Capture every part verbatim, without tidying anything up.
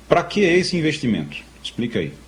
Para que é esse investimento? Explica aí.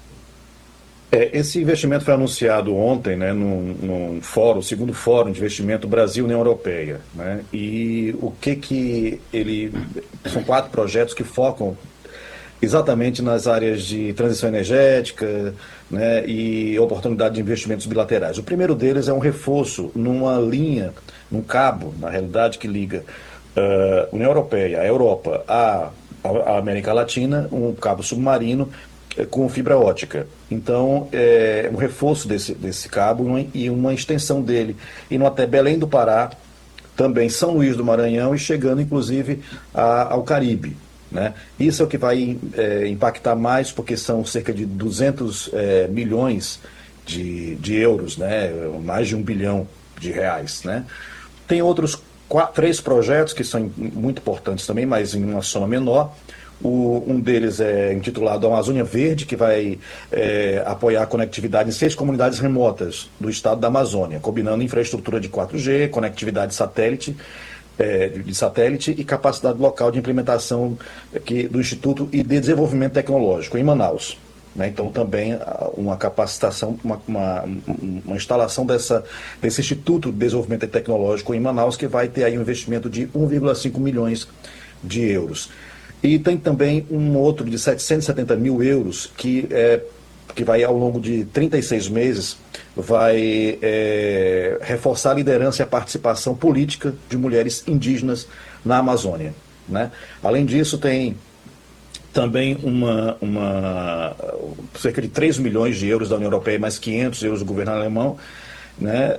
É, esse investimento foi anunciado ontem, né, num, num fórum, o segundo fórum de investimento Brasil-União Europeia, né, e o que que ele... São quatro projetos que focam exatamente nas áreas de transição energética, né, e oportunidade de investimentos bilaterais. O primeiro deles é um reforço numa linha, num cabo, na realidade, que liga uh, União Europeia, a Europa, a, a América Latina, um cabo submarino eh, com fibra ótica. Então, é um reforço desse, desse cabo uma, e uma extensão dele, indo até Belém do Pará, também São Luís do Maranhão e chegando, inclusive, a, ao Caribe. Né? Isso é o que vai é, impactar mais, porque são cerca de duzentos é, milhões de, de euros, né? Mais de um bilhão de reais. Né? Tem outros quatro, três projetos que são muito importantes também, mas em uma soma menor. O, um deles é intitulado Amazônia Verde, que vai é, apoiar a conectividade em seis comunidades remotas do estado da Amazônia, combinando infraestrutura de quatro G, conectividade satélite, é, de satélite e capacidade local de implementação aqui do Instituto e de Desenvolvimento Tecnológico, em Manaus. Né? Então, também uma capacitação, uma, uma, uma instalação dessa, desse Instituto de Desenvolvimento Tecnológico em Manaus, que vai ter aí um investimento de um vírgula cinco milhões de euros. E tem também um outro de setecentos e setenta mil euros que, é, que vai, ao longo de trinta e seis meses, vai é, reforçar a liderança e a participação política de mulheres indígenas na Amazônia. Né? Além disso, tem também uma, uma, cerca de três milhões de euros da União Europeia, mais quinhentos euros do governo alemão, né?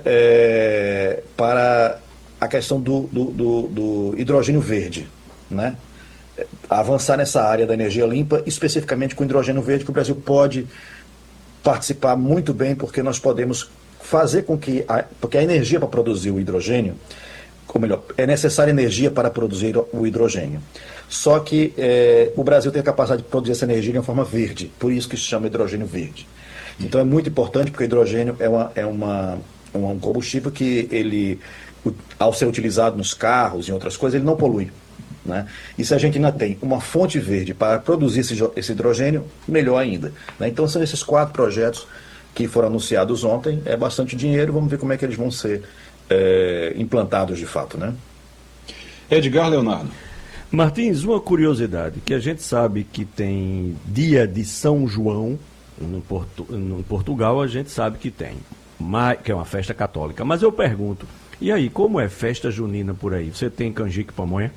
É, para a questão do, do, do, do hidrogênio verde. Né? Avançar nessa área da energia limpa, especificamente com hidrogênio verde, que o Brasil pode participar muito bem, porque nós podemos fazer com que, a, porque a energia para produzir o hidrogênio, ou melhor, é necessária energia para produzir o hidrogênio. Só que é, o Brasil tem a capacidade de produzir essa energia de uma forma verde, por isso que se chama hidrogênio verde. Então é muito importante, porque o hidrogênio é, uma, é uma, um combustível que ele, ao ser utilizado nos carros e em outras coisas, ele não polui. Né? E se a gente ainda tem uma fonte verde para produzir esse, esse hidrogênio, melhor ainda. Né? Então são esses quatro projetos que foram anunciados ontem, é bastante dinheiro, vamos ver como é que eles vão ser é, implantados de fato. Né? Edgar Leonardo. Martins, uma curiosidade, que a gente sabe que tem dia de São João, no, Portu, no Portugal a gente sabe que tem, mas, que é uma festa católica, mas eu pergunto, e aí, como é festa junina por aí? Você tem canjica e pamonha?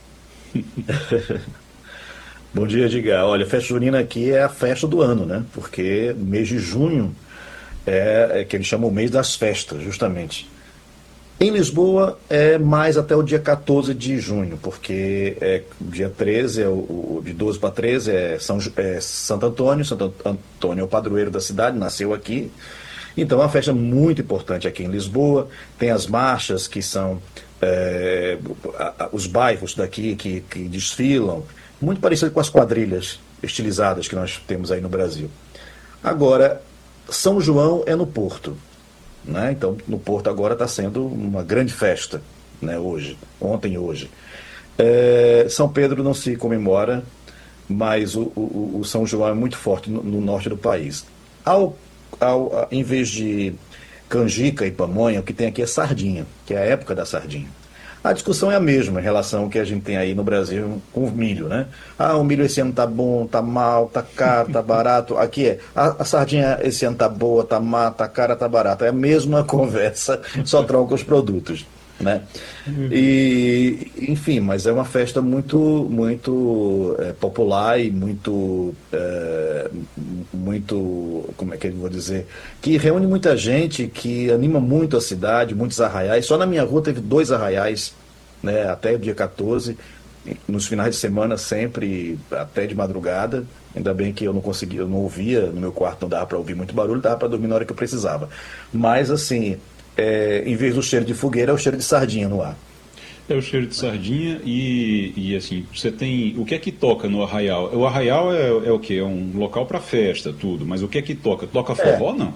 Bom dia, Edgar. Olha, a festa junina aqui é a festa do ano, né? Porque mês de junho é, é que eles chamam o mês das festas, justamente. Em Lisboa é mais até o dia quatorze de junho, porque é, dia treze, é o, o, de doze para treze é, São, é Santo Antônio, Santo Antônio é o padroeiro da cidade, nasceu aqui. Então é uma festa muito importante aqui em Lisboa, tem as marchas que são é, os bairros daqui que, que desfilam, muito parecido com as quadrilhas estilizadas que nós temos aí no Brasil. Agora, São João é no Porto. Né? Então, no Porto agora está sendo uma grande festa, né? Hoje, ontem e hoje. É, São Pedro não se comemora, mas o, o, o São João é muito forte no, no norte do país. Ao, ao, em vez de canjica e pamonha, o que tem aqui é sardinha, que é a época da sardinha. A discussão é a mesma em relação ao que a gente tem aí no Brasil com o milho, né? Ah, o milho esse ano tá bom, tá mal, tá caro, tá barato. Aqui é, a, a sardinha esse ano tá boa, tá má, tá cara, tá barata. É a mesma conversa, só troca os produtos, né? E, enfim, mas é uma festa muito, muito é, popular e muito, é, muito, como é que eu vou dizer, que reúne muita gente, que anima muito a cidade, muitos arraiais. Só na minha rua teve dois arraiais, né, até o dia quatorze, nos finais de semana sempre, até de madrugada. Ainda bem que eu não conseguia, eu não ouvia, no meu quarto não dava para ouvir muito barulho, dava para dormir na hora que eu precisava. Mas assim, é, em vez do cheiro de fogueira, é o cheiro de sardinha no ar. É o cheiro de sardinha e, e assim, você tem... O que é que toca no arraial? O arraial é, é o quê? É um local para festa, tudo, mas o que é que toca? Toca forró, É. não?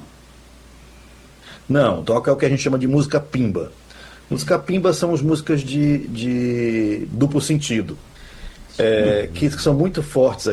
Não, toca o que a gente chama de música pimba. Música pimba são as músicas de, de duplo sentido, é, que são muito fortes